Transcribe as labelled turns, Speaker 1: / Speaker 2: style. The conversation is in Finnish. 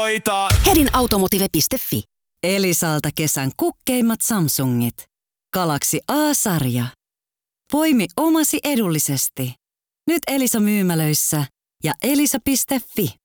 Speaker 1: Hedin automotive.fi.
Speaker 2: Elisalta kesän kukkeimmat Samsungit. Galaxy A-sarja. Poimi omasi edullisesti. Nyt Elisa myymälöissä ja elisa.fi.